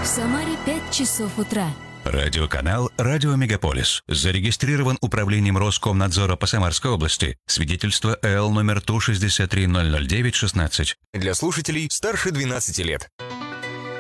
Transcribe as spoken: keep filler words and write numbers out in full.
В Самаре пять часов утра. Радиоканал «Радио Мегаполис». Зарегистрирован управлением Роскомнадзора по Самарской области. Свидетельство эл номер Ту шестьдесят три ноль ноль девять шестнадцать. Для слушателей старше двенадцати лет.